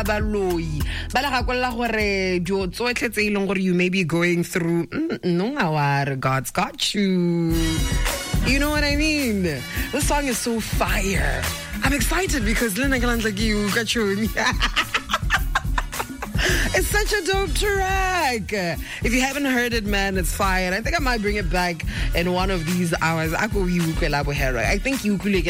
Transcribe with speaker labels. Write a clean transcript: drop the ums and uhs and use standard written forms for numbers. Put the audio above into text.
Speaker 1: baloi ba le gakolla gore dio tsotlhe tse ileng gore you may be going through no ngaware God's got you. You know what I mean? This song is so fire. I'm excited because Lena like you got you. It's such a dope track. If you haven't heard it, man, it's fire. I think I might bring it back in one of these hours. I think you